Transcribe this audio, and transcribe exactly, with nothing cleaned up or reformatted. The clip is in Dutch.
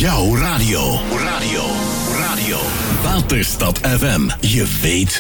Jouw radio. Radio. Radio. Waterstad F M. Je weet